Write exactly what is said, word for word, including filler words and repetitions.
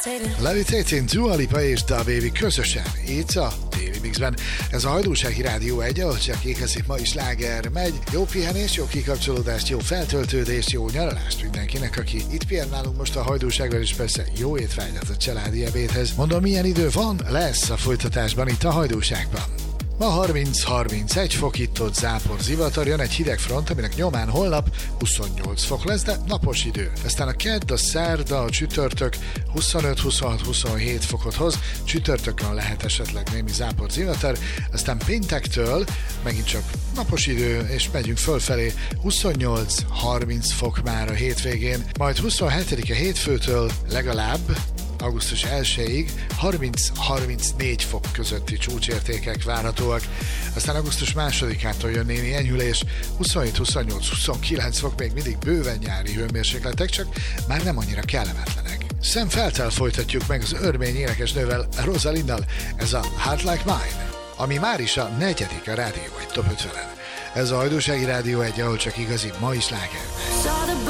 Levitating, Dua Lipa és Da Baby közösen, itt a Daily Mixben. Ez a Hajdúsági Rádió egy, ahol csak ékezik ma is sláger megy. Jó pihenés, jó kikapcsolódást, jó feltöltődést, jó nyaralást mindenkinek, aki itt pihen nálunk most a Hajdúságban, és persze jó étvágyat a családi ebédhez. Mondom, milyen idő van, lesz a folytatásban itt a Hajdúságban. Ma harminc-harmincegy fok, itt-ott zápor, zivatar, jön egy hideg front, aminek nyomán holnap huszonnyolc fok lesz, de napos idő. Aztán a kedd, a szerda, a csütörtök huszonöt-huszonhat-huszonhét fokot hoz, csütörtökön lehet esetleg némi zápor, zivatar, aztán péntektől megint csak napos idő, és megyünk fölfelé, huszonnyolc-harminc fok már a hétvégén, majd huszonhetedike hétfőtől legalább augusztus elsejéig harminc-harmincnégy fok közötti csúcsértékek várhatóak. Aztán augusztus másodikától jön némi enyhülés, huszonhét-huszonnyolc-huszonkilenc fok, még mindig bőven nyári hőmérsékletek, csak már nem annyira kellemetlenek. Szemfeltel folytatjuk meg az örmény énekesnővel, Rosalinnal, ez a Heart Like Mine, ami már is a negyedik a Rádió egy Top ötvenen. Ez a Hajdúsági Rádió egy, ahol csak igazi mai sláger.